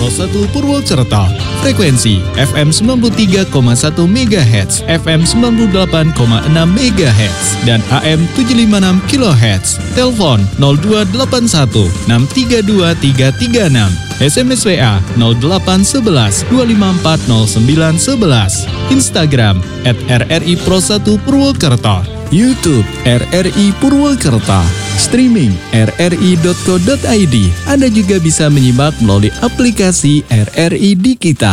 1 Purwokerto. Frekuensi FM 93,1 MHz, FM 98,6 MHz, dan AM 756 kHz. Telepon 0281 632 336. SMS WA 0811 254 0911. Instagram @RRI Pro 1 Purwokerto. YouTube RRI Purwokerto. Streaming rri.co.id. Anda juga bisa menyimak melalui aplikasi RRI Dikita.